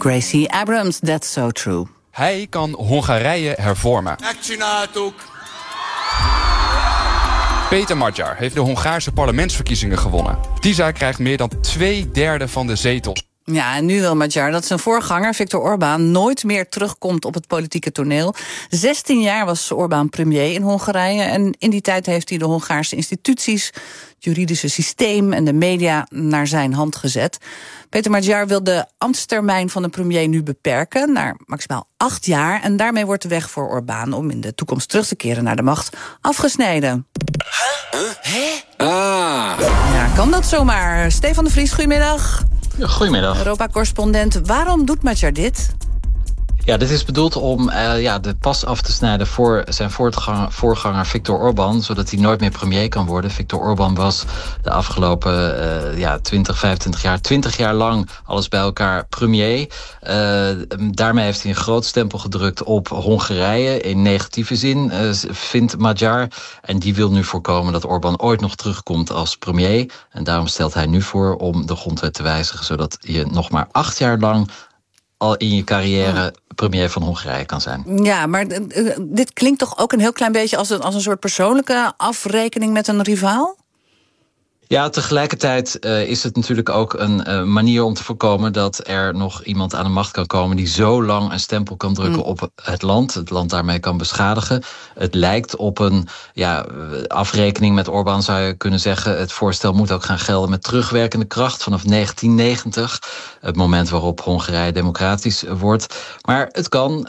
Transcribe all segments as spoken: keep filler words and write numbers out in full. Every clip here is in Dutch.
Gracie Abrams, That's So True. Hij kan Hongarije hervormen. Peter Magyar heeft de Hongaarse parlementsverkiezingen gewonnen. TISA krijgt meer dan twee derde van de zetels. Ja, en nu wil Magyar dat zijn voorganger, Viktor Orbán, nooit meer terugkomt op het politieke toneel. zestien jaar was Orbán premier in Hongarije. En in die tijd heeft hij de Hongaarse instituties, het juridische systeem en de media naar zijn hand gezet. Peter Magyar wil de ambtstermijn van de premier nu beperken naar maximaal acht jaar. En daarmee wordt de weg voor Orbán om in de toekomst terug te keren naar de macht afgesneden. Huh? Hè? Ah. Ja, kan dat zomaar? Stefan de Vries, goedemiddag. Goedemiddag. Europa-correspondent. Waarom doet Magyar dit? Ja, dit is bedoeld om uh, ja, de pas af te snijden voor zijn voortganger, voorganger Viktor Orbán, zodat hij nooit meer premier kan worden. Viktor Orbán was de afgelopen uh, ja, twintig, vijfentwintig jaar, twintig jaar lang alles bij elkaar premier. Uh, daarmee heeft hij een groot stempel gedrukt op Hongarije, in negatieve zin, uh, vindt Magyar. En die wil nu voorkomen dat Orbán ooit nog terugkomt als premier. En daarom stelt hij nu voor om de grondwet te wijzigen, zodat je nog maar acht jaar lang al in je carrière premier van Hongarije kan zijn. Ja, maar uh, dit klinkt toch ook een heel klein beetje als een, als een soort persoonlijke afrekening met een rivaal? Ja, tegelijkertijd uh, is het natuurlijk ook een uh, manier om te voorkomen dat er nog iemand aan de macht kan komen die zo lang een stempel kan drukken mm. op het land. Het land daarmee kan beschadigen. Het lijkt op een ja, afrekening met Orbán, zou je kunnen zeggen. Het voorstel moet ook gaan gelden met terugwerkende kracht vanaf negentien negentig. Het moment waarop Hongarije democratisch wordt. Maar het kan. Uh,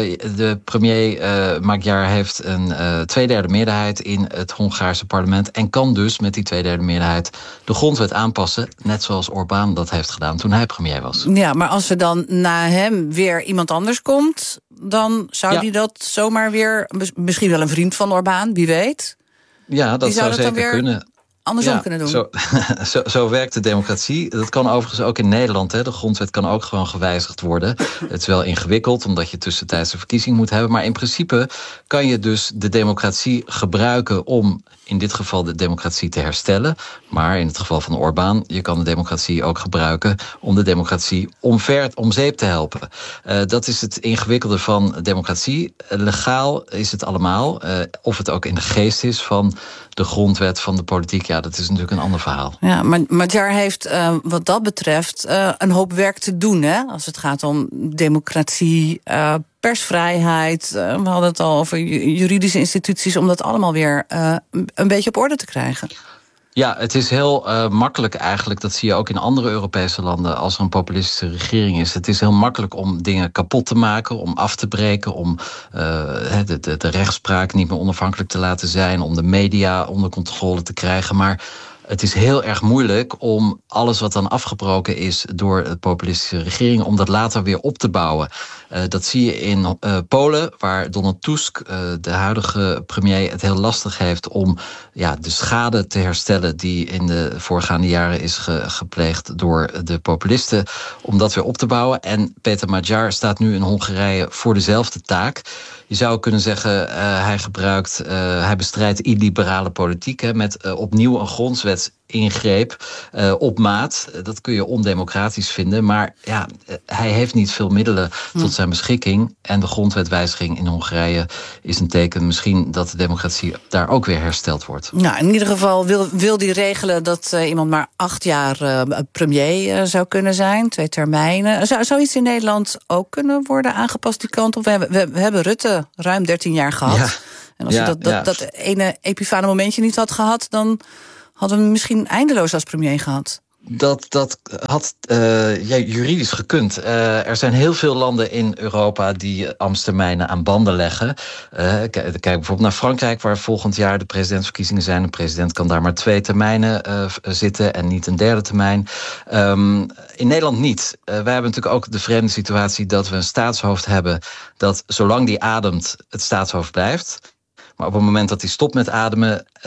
de premier uh, Magyar heeft een uh, tweederde meerderheid in het Hongaarse parlement en kan dus met die tweederde meerderheid de grondwet aanpassen, net zoals Orbán dat heeft gedaan toen hij premier was. Ja, maar als er dan na hem weer iemand anders komt, dan zou ja. die dat zomaar weer, misschien wel een vriend van Orbán, wie weet. Ja, dat zou, zou dat zeker kunnen. Andersom ja, kunnen doen. Zo, zo, zo werkt de democratie. Dat kan overigens ook in Nederland. Hè. De grondwet kan ook gewoon gewijzigd worden. Het is wel ingewikkeld, omdat je tussentijdse verkiezing moet hebben. Maar in principe kan je dus de democratie gebruiken om in dit geval de democratie te herstellen. Maar in het geval van Orbán, je kan de democratie ook gebruiken om de democratie omver, om zeep te helpen. Uh, dat is het ingewikkelde van democratie. Uh, legaal is het allemaal. Uh, of het ook in de geest is van de grondwet van de politiek, ja, dat is natuurlijk een ander verhaal. Ja, maar Magyar heeft uh, wat dat betreft uh, een hoop werk te doen, hè? Als het gaat om democratie, uh, persvrijheid. Uh, we hadden het al over juridische instituties, om dat allemaal weer uh, een beetje op orde te krijgen. Ja, het is heel uh, makkelijk eigenlijk, dat zie je ook in andere Europese landen, als er een populistische regering is. Het is heel makkelijk om dingen kapot te maken, om af te breken, om uh, de, de, de rechtspraak niet meer onafhankelijk te laten zijn, om de media onder controle te krijgen. Maar het is heel erg moeilijk om alles wat dan afgebroken is door de populistische regering, om dat later weer op te bouwen. Uh, dat zie je in uh, Polen, waar Donald Tusk, uh, de huidige premier, het heel lastig heeft om ja, de schade te herstellen die in de voorgaande jaren is ge- gepleegd door de populisten, om dat weer op te bouwen. En Peter Magyar staat nu in Hongarije voor dezelfde taak. Je zou kunnen zeggen, uh, hij gebruikt, uh, hij bestrijdt illiberale politiek, hè, met uh, opnieuw een grondwetsingreep uh, op maat. Dat kun je ondemocratisch vinden, maar ja, uh, hij heeft niet veel middelen hm. tot zijn beschikking. En de grondwetwijziging in Hongarije is een teken misschien dat de democratie daar ook weer hersteld wordt. Nou, in ieder geval wil, wil die regelen dat uh, iemand maar acht jaar uh, premier uh, zou kunnen zijn, twee termijnen. Zou, zou iets in Nederland ook kunnen worden aangepast die kant op? We hebben, we, we hebben Rutte ruim dertien jaar gehad. Ja. En als ja, je dat, dat, ja. dat ene epifane momentje niet had gehad, dan hadden we hem misschien eindeloos als premier gehad. Dat, dat had uh, ja, juridisch gekund. Uh, er zijn heel veel landen in Europa die ambtstermijnen aan banden leggen. Uh, kijk, kijk bijvoorbeeld naar Frankrijk, waar volgend jaar de presidentsverkiezingen zijn. De president kan daar maar twee termijnen uh, zitten en niet een derde termijn. Um, in Nederland niet. Uh, wij hebben natuurlijk ook de vreemde situatie dat we een staatshoofd hebben dat zolang die ademt het staatshoofd blijft. Maar op het moment dat hij stopt met ademen, uh,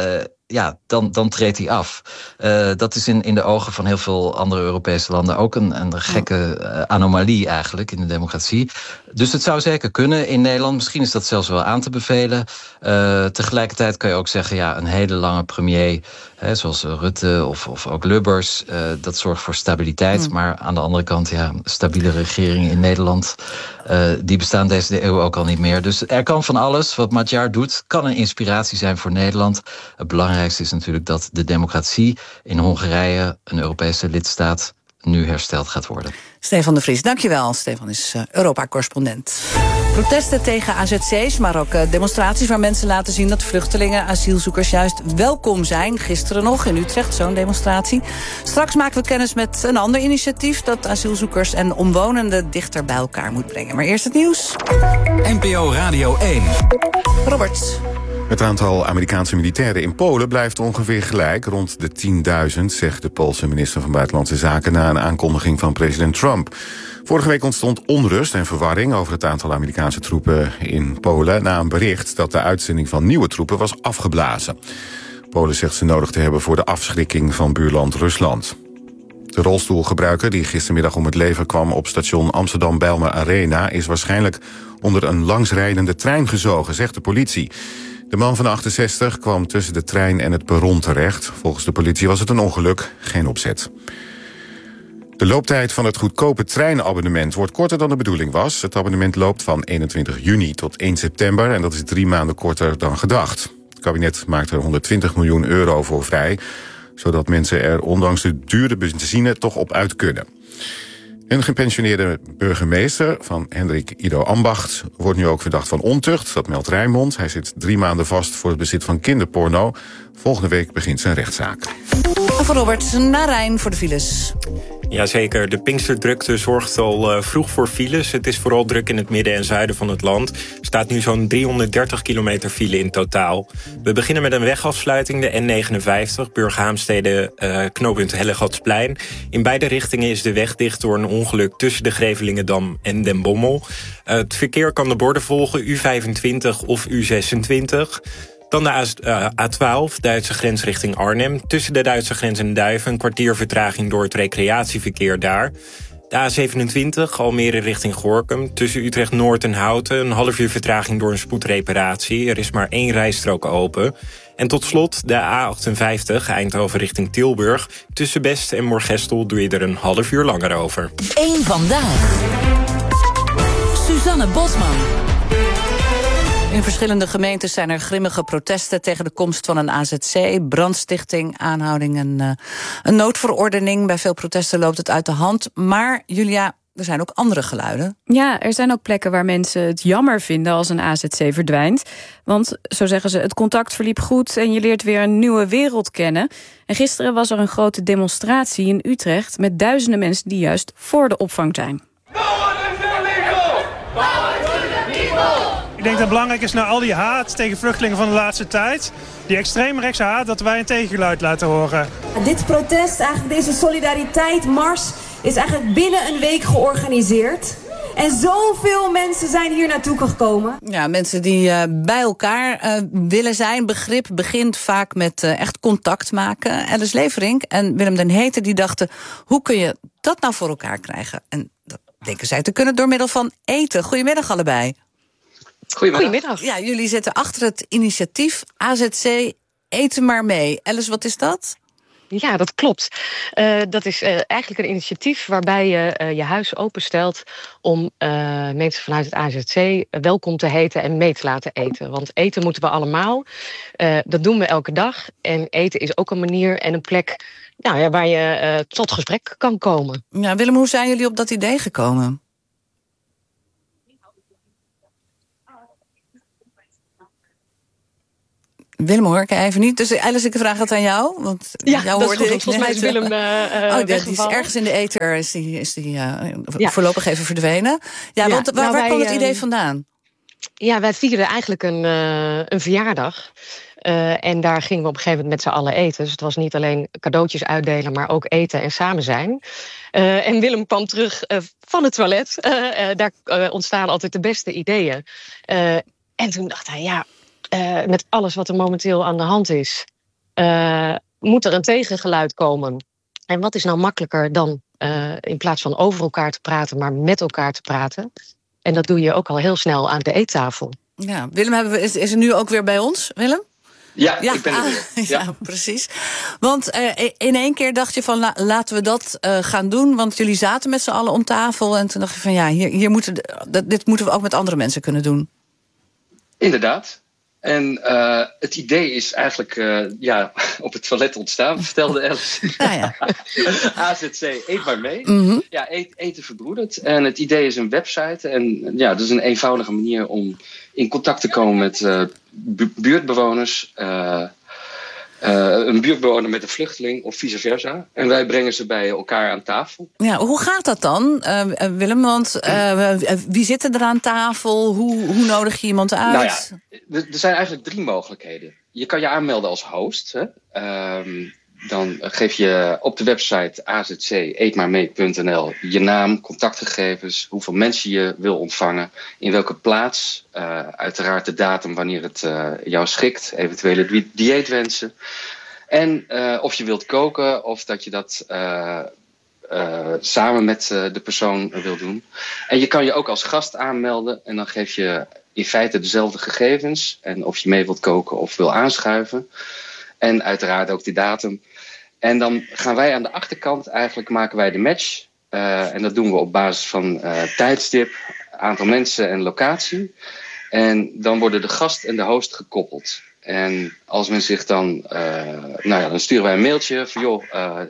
ja, dan, dan treedt hij af. Uh, dat is in, in de ogen van heel veel andere Europese landen ook een, een gekke uh, anomalie eigenlijk in de democratie. Dus het zou zeker kunnen in Nederland. Misschien is dat zelfs wel aan te bevelen. Uh, tegelijkertijd kan je ook zeggen, ja, een hele lange premier, hè, zoals Rutte of, of ook Lubbers, uh, dat zorgt voor stabiliteit. Mm. Maar aan de andere kant, ja, stabiele regeringen in Nederland, uh, die bestaan deze eeuw ook al niet meer. Dus er kan van alles. Wat Magyar doet, kan een inspiratie zijn voor Nederland. Het belangrijkste is natuurlijk dat de democratie in Hongarije, een Europese lidstaat, nu hersteld gaat worden. Stefan de Vries, dankjewel. Stefan is uh, Europa-correspondent. Protesten tegen A Z C's, maar ook uh, demonstraties waar mensen laten zien dat vluchtelingen, asielzoekers juist welkom zijn. Gisteren nog in Utrecht, zo'n demonstratie. Straks maken we kennis met een ander initiatief dat asielzoekers en omwonenden dichter bij elkaar moet brengen. Maar eerst het nieuws. N P O Radio één. Robert. Het aantal Amerikaanse militairen in Polen blijft ongeveer gelijk, rond de tienduizend, zegt de Poolse minister van Buitenlandse Zaken na een aankondiging van president Trump. Vorige week ontstond onrust en verwarring over het aantal Amerikaanse troepen in Polen na een bericht dat de uitzending van nieuwe troepen was afgeblazen. Polen zegt ze nodig te hebben voor de afschrikking van buurland Rusland. De rolstoelgebruiker die gistermiddag om het leven kwam op station Amsterdam-Bijlmer Arena is waarschijnlijk onder een langsrijdende trein gezogen, zegt de politie. De man van achtenzestig kwam tussen de trein en het perron terecht. Volgens de politie was het een ongeluk, geen opzet. De looptijd van het goedkope treinabonnement wordt korter dan de bedoeling was. Het abonnement loopt van eenentwintig juni tot één september... en dat is drie maanden korter dan gedacht. Het kabinet maakt er honderdtwintig miljoen euro voor vrij, zodat mensen er ondanks de dure benzine toch op uit kunnen. Een gepensioneerde burgemeester van Hendrik Ido Ambacht wordt nu ook verdacht van ontucht. Dat meldt Rijnmond. Hij zit drie maanden vast voor het bezit van kinderporno. Volgende week begint zijn rechtszaak. En voor Robert, naar Rijn voor de files. Jazeker, de Pinksterdrukte zorgt al uh, vroeg voor files. Het is vooral druk in het midden en zuiden van het land. Er staat nu zo'n driehonderddertig kilometer file in totaal. We beginnen met een wegafsluiting, de N negenenvijftig... Burghaamstede, uh, knooppunt Hellegatsplein. In beide richtingen is de weg dicht door een ongeluk tussen de Grevelingendam en Den Bommel. Uh, het verkeer kan de borden volgen, U vijfentwintig of U zesentwintig... Dan de A twaalf, Duitse grens richting Arnhem. Tussen de Duitse grens en Duiven een kwartier vertraging door het recreatieverkeer daar. De A zevenentwintig, Almere richting Gorinchem. Tussen Utrecht-Noord en Houten een half uur vertraging door een spoedreparatie. Er is maar één rijstrook open. En tot slot de A achtenvijftig, Eindhoven richting Tilburg. Tussen Best en Moergestel doe je er een half uur langer over. Eén vandaag. Suzanne Bosman. In verschillende gemeentes zijn er grimmige protesten tegen de komst van een A Z C, brandstichting, aanhouding en uh, een noodverordening. Bij veel protesten loopt het uit de hand. Maar Julia, er zijn ook andere geluiden. Ja, er zijn ook plekken waar mensen het jammer vinden als een A Z C verdwijnt. Want, zo zeggen ze, het contact verliep goed en je leert weer een nieuwe wereld kennen. En gisteren was er een grote demonstratie in Utrecht met duizenden mensen die juist voor de opvang zijn. Ik denk dat het belangrijk is na al die haat tegen vluchtelingen van de laatste tijd, die extreemrechtse haat, dat wij een tegengeluid laten horen. Dit protest, eigenlijk deze solidariteitsmars, is eigenlijk binnen een week georganiseerd. En zoveel mensen zijn hier naartoe gekomen. Ja, mensen die uh, bij elkaar uh, willen zijn. Begrip begint vaak met uh, echt contact maken. Alice Leverink en Willem den Hete die dachten, hoe kun je dat nou voor elkaar krijgen? En dat denken zij te kunnen door middel van eten. Goedemiddag allebei. Goedemiddag. Goedemiddag. Ja, jullie zitten achter het initiatief A Z C Eten maar mee. Alice, wat is dat? Ja, dat klopt. Uh, dat is uh, eigenlijk een initiatief waarbij je uh, je huis openstelt om uh, mensen vanuit het A Z C welkom te heten en mee te laten eten. Want eten moeten we allemaal. Uh, dat doen we elke dag. En eten is ook een manier en een plek nou, ja, waar je uh, tot gesprek kan komen. Ja, Willem, hoe zijn jullie op dat idee gekomen? Willem hoor ik even niet. Dus Alice, ik vraag het aan jou. Want ja, jou dat is goed. Ik volgens mij is Willem uh, uh, oh, die is ergens in de ether is die, is die uh, ja. voorlopig even verdwenen. Ja, ja want waar, nou, waar wij, kwam het idee vandaan? Ja, wij vierden eigenlijk een, uh, een verjaardag. Uh, en daar gingen we op een gegeven moment met z'n allen eten. Dus het was niet alleen cadeautjes uitdelen, maar ook eten en samen zijn. Uh, en Willem kwam terug uh, van het toilet. Uh, uh, daar uh, ontstaan altijd de beste ideeën. Uh, en toen dacht hij, ja... Uh, met alles wat er momenteel aan de hand is, uh, moet er een tegengeluid komen. En wat is nou makkelijker dan uh, in plaats van over elkaar te praten, maar met elkaar te praten? En dat doe je ook al heel snel aan de eettafel. Ja, Willem hebben we, is, is er nu ook weer bij ons, Willem? Ja, ja, ik ben er weer. Ah, ja. ja, precies. Want uh, in één keer dacht je van, la, laten we dat uh, gaan doen. Want jullie zaten met z'n allen om tafel. En toen dacht je van, ja, hier, hier moeten, dit moeten we ook met andere mensen kunnen doen. Inderdaad. En uh, het idee is eigenlijk uh, ja, op het toilet ontstaan, vertelde Alice. Ja, ja. A Z C, eet maar mee. Mm-hmm. Ja, eet, eten verbroedert. En het idee is een website. En ja, dat is een eenvoudige manier om in contact te komen met uh, bu- buurtbewoners. Uh, uh, een buurtbewoner met een vluchteling of vice versa. En wij brengen ze bij elkaar aan tafel. Ja, hoe gaat dat dan, uh, Willem? Want uh, wie zit er aan tafel? Hoe, hoe nodig je iemand uit? Nou ja, er zijn eigenlijk drie mogelijkheden. Je kan je aanmelden als host. Hè? Um, dan geef je op de website a z c eet maar mee punt n l je naam, contactgegevens, hoeveel mensen je wil ontvangen, in welke plaats, uh, uiteraard de datum wanneer het uh, jou schikt, eventuele di- dieetwensen. En uh, of je wilt koken of dat je dat uh, uh, samen met uh, de persoon wil doen. En je kan je ook als gast aanmelden en dan geef je in feite dezelfde gegevens. En of je mee wilt koken of wil aanschuiven. En uiteraard ook die datum. En dan gaan wij aan de achterkant eigenlijk maken wij de match. Uh, en dat doen we op basis van uh, tijdstip, aantal mensen en locatie. En dan worden de gast en de host gekoppeld. En als men zich dan... Uh, nou ja, dan sturen wij een mailtje van joh, uh,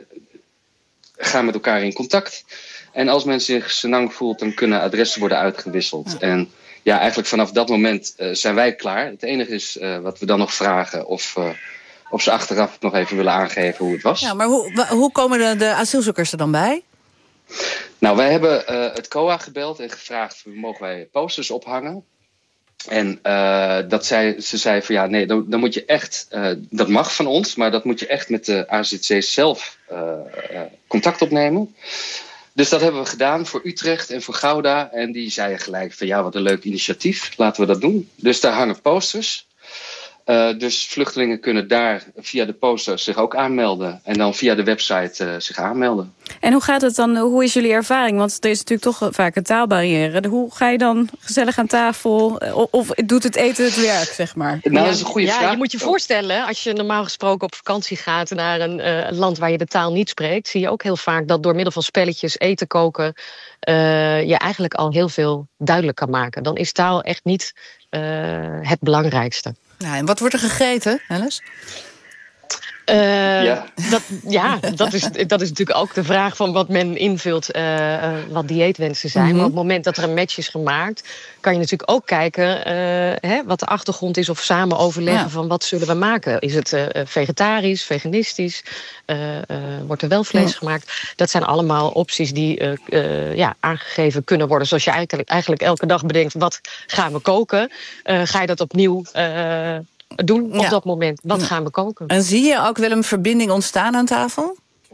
ga met elkaar in contact. En als men zich senang voelt, dan kunnen adressen worden uitgewisseld. Ja. En ja, eigenlijk vanaf dat moment uh, zijn wij klaar. Het enige is uh, wat we dan nog vragen of... Uh, Of ze achteraf nog even willen aangeven hoe het was. Ja, maar hoe, hoe komen de, de asielzoekers er dan bij? Nou, wij hebben uh, het C O A gebeld en gevraagd... mogen wij posters ophangen? En uh, dat zei, ze zei van ja, nee, dan, dan moet je echt... Uh, dat mag van ons, maar dat moet je echt met de A Z C zelf uh, uh, contact opnemen. Dus dat hebben we gedaan voor Utrecht en voor Gouda. En die zeiden gelijk van ja, wat een leuk initiatief. Laten we dat doen. Dus daar hangen posters... Uh, dus vluchtelingen kunnen daar via de poster zich ook aanmelden. En dan via de website uh, zich aanmelden. En hoe gaat het dan, hoe is jullie ervaring? Want er is natuurlijk toch vaak een taalbarrière. Hoe ga je dan gezellig aan tafel? Of doet het eten het werk, zeg maar? Nou, ja, dat is een goede ja, vraag. Je moet je voorstellen, als je normaal gesproken op vakantie gaat... naar een uh, land waar je de taal niet spreekt... zie je ook heel vaak dat door middel van spelletjes, eten, koken... Uh, je eigenlijk al heel veel duidelijk kan maken. Dan is taal echt niet uh, het belangrijkste. Ja, en wat wordt er gegeten, Alice? Uh, ja, dat, ja dat, is, dat is natuurlijk ook de vraag van wat men invult, uh, uh, wat dieetwensen zijn. Mm-hmm. Maar op het moment dat er een match is gemaakt, kan je natuurlijk ook kijken uh, hè, wat de achtergrond is of samen overleggen ja. van wat zullen we maken. Is het uh, vegetarisch, veganistisch? Uh, uh, wordt er wel vlees ja. gemaakt? Dat zijn allemaal opties die uh, uh, ja, aangegeven kunnen worden. Zoals je eigenlijk, eigenlijk elke dag bedenkt, wat gaan we koken? Uh, ga je dat opnieuw... Uh, doen op ja. dat moment. Wat ja. gaan we koken? En zie je ook wel een verbinding ontstaan aan tafel?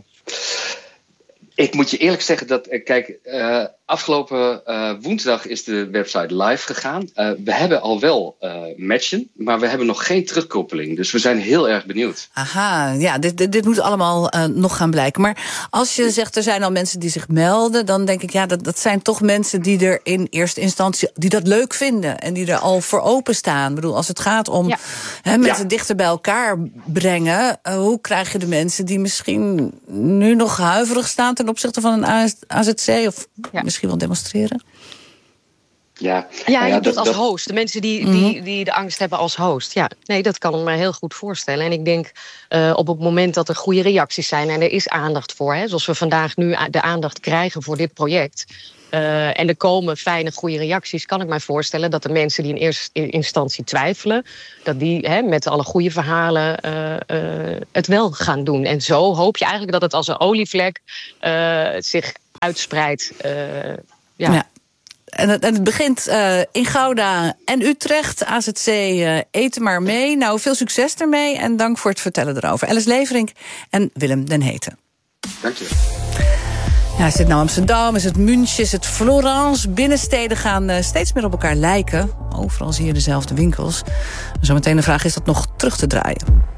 Ik moet je eerlijk zeggen dat, kijk, uh, afgelopen uh, woensdag is de website live gegaan. Uh, we hebben al wel uh, matchen, maar we hebben nog geen terugkoppeling. Dus we zijn heel erg benieuwd. Aha, ja, dit, dit, dit moet allemaal uh, nog gaan blijken. Maar als je zegt, er zijn al mensen die zich melden... dan denk ik, ja, dat, dat zijn toch mensen die er in eerste instantie... die dat leuk vinden en die er al voor openstaan. Ik bedoel, als het gaat om ja. hè, mensen ja. dichter bij elkaar brengen... Uh, hoe krijg je de mensen die misschien nu nog huiverig staan... ten opzichte van een A Z C of ja. misschien wel demonstreren? Ja, ja, je ja, doet dat, als dat... host. De mensen die, mm-hmm. die, die de angst hebben als host. Ja, nee, dat kan ik me heel goed voorstellen. En ik denk uh, op het moment dat er goede reacties zijn... en er is aandacht voor, hè, zoals we vandaag nu de aandacht krijgen voor dit project... Uh, en er komen fijne, goede reacties... kan ik mij voorstellen dat de mensen die in eerste instantie twijfelen... dat die hè, met alle goede verhalen uh, uh, het wel gaan doen. En zo hoop je eigenlijk dat het als een olievlek uh, zich uitspreidt. Uh, ja. ja. En het, en het begint uh, in Gouda en Utrecht. A Z C, uh, eten maar mee. Nou, veel succes ermee en dank voor het vertellen erover. Alice Leverink en Willem den Heten. Dank je. Ja, is het nou Amsterdam, is het München, is het Florence? Binnensteden gaan uh, steeds meer op elkaar lijken. Overal zie je dezelfde winkels. Zometeen de vraag, is dat nog terug te draaien?